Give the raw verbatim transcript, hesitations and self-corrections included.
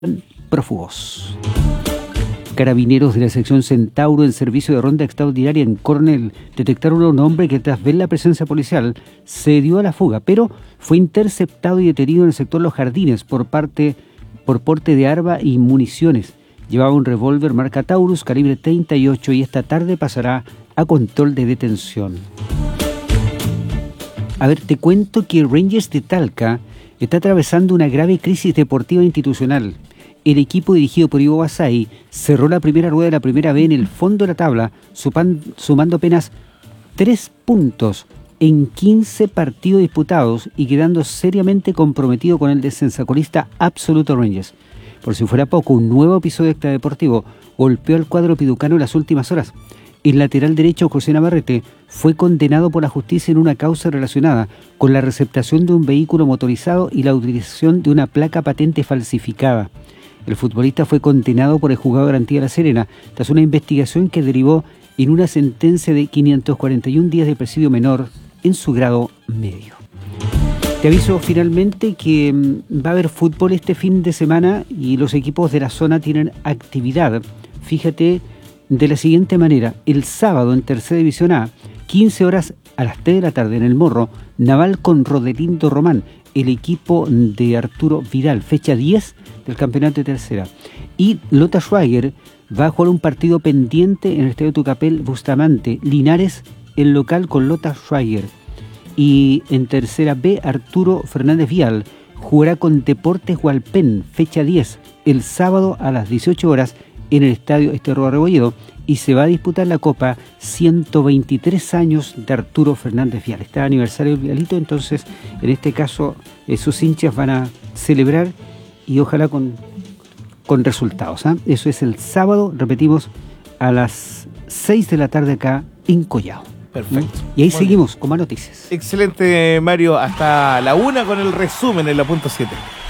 prófugos. Carabineros de la sección Centauro en servicio de ronda extraordinaria en Cornell detectaron a un hombre que tras ver la presencia policial se dio a la fuga, pero fue interceptado y detenido en el sector Los Jardines por parte por porte de arma y municiones. Llevaba un revólver marca Taurus calibre treinta y ocho y esta tarde pasará a control de detención. A ver, te cuento que Rangers de Talca está atravesando una grave crisis deportiva institucional. El equipo dirigido por Ivo Basay cerró la primera rueda de la primera B en el fondo de la tabla, supan, sumando apenas tres puntos en quince partidos disputados y quedando seriamente comprometido con el descensacolista absoluto Rangers. Por si fuera poco, un nuevo episodio extradeportivo golpeó al cuadro piducano en las últimas horas. El lateral derecho José Navarrete fue condenado por la justicia en una causa relacionada con la receptación de un vehículo motorizado y la utilización de una placa patente falsificada. El futbolista fue condenado por el juzgado de garantía de La Serena tras una investigación que derivó en una sentencia de quinientos cuarenta y un días de presidio menor en su grado medio. Te aviso finalmente que va a haber fútbol este fin de semana y los equipos de la zona tienen actividad. Fíjate de la siguiente manera: el sábado en Tercera División A, quince horas a las tres de la tarde en el Morro, Naval con Rodelindo Román, el equipo de Arturo Vidal, fecha diez del campeonato de tercera. Y Lota Schwager va a jugar un partido pendiente en el Estadio Tucapel Bustamante, Linares, el local con Lota Schwager. Y en tercera B, Arturo Fernández Vial jugará con Deportes Hualpén, fecha diez, el sábado a las dieciocho horas en el Estadio Esterro Rebolledo, y se va a disputar la Copa ciento veintitrés años de Arturo Fernández Vial. Está aniversario del Vialito, entonces en este caso eh, sus hinchas van a celebrar y ojalá con, con resultados. ¿eh? Eso es el sábado, repetimos, a las seis de la tarde acá en Collao. Perfecto. Y ahí Muy seguimos bien. con más noticias. Excelente, Mario. Hasta la una con el resumen en la punto siete.